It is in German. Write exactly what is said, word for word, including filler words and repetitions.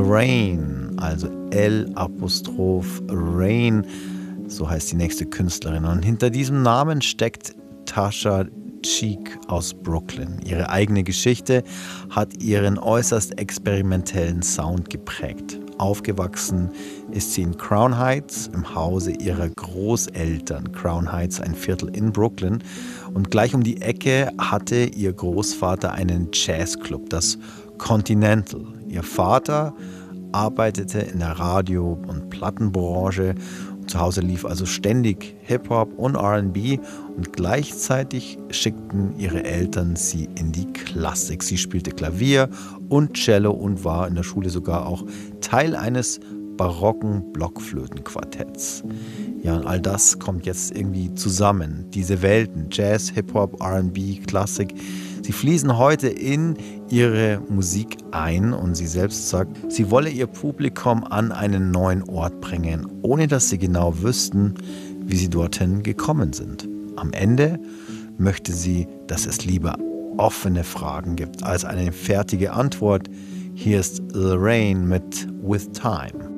Lorraine, also L Apostroph Rain, so heißt die nächste Künstlerin. Und hinter diesem Namen steckt Tasha Cheek aus Brooklyn. Ihre eigene Geschichte hat ihren äußerst experimentellen Sound geprägt. Aufgewachsen ist sie in Crown Heights, im Hause ihrer Großeltern. Crown Heights, ein Viertel in Brooklyn. Und gleich um die Ecke hatte ihr Großvater einen Jazzclub, das Continental. Ihr Vater arbeitete in der Radio- und Plattenbranche. Zu Hause lief also ständig Hip-Hop und R and B und gleichzeitig schickten ihre Eltern sie in die Klassik. Sie spielte Klavier und Cello und war in der Schule sogar auch Teil eines barocken Blockflötenquartetts. Ja, und all das kommt jetzt irgendwie zusammen. Diese Welten, Jazz, Hip-Hop, R and B, Klassik, sie fließen heute in ihre Musik ein und sie selbst sagt, sie wolle ihr Publikum an einen neuen Ort bringen, ohne dass sie genau wüssten, wie sie dorthin gekommen sind. Am Ende möchte sie, dass es lieber offene Fragen gibt als eine fertige Antwort. Hier ist Lorraine mit With Time.